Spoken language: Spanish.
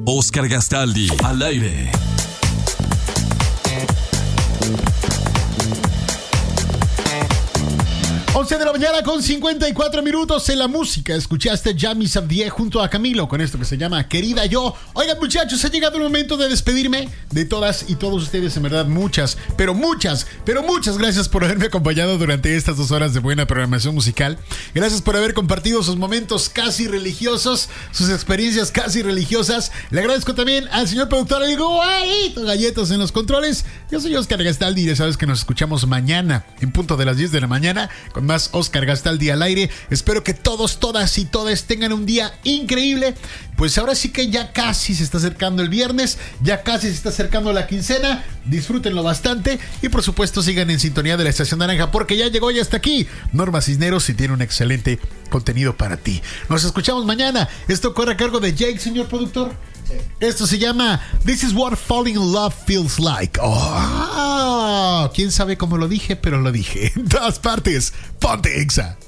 Oscar Gastaldi, al aire. De la mañana con 54 minutos en la música. Escuchaste Jamie Sabdier junto a Camilo con esto que se llama Querida Yo. Oigan, muchachos, ha llegado el momento de despedirme de todas y todos ustedes. En verdad, muchas gracias por haberme acompañado durante estas 2 horas de buena programación musical. Gracias por haber compartido sus momentos casi religiosos, sus experiencias casi religiosas. Le agradezco también al señor productor, el Guayito Galletas en los controles. Yo soy Oscar Gastaldi y ya sabes que nos escuchamos mañana en punto de las 10 de la mañana con más Oscar Gastaldi al aire. Espero que todos, todas y todas tengan un día increíble. Pues ahora sí que ya casi se está acercando el viernes, ya casi se está acercando la quincena. Disfrútenlo bastante y por supuesto sigan en sintonía de la Estación Naranja porque ya llegó y hasta aquí Norma Cisneros y tiene un excelente contenido para ti. Nos escuchamos mañana. Esto corre a cargo de Jake, señor productor. Esto se llama This is what falling in love feels like. Quién sabe cómo lo dije, pero lo dije. En todas partes, ponte Exa.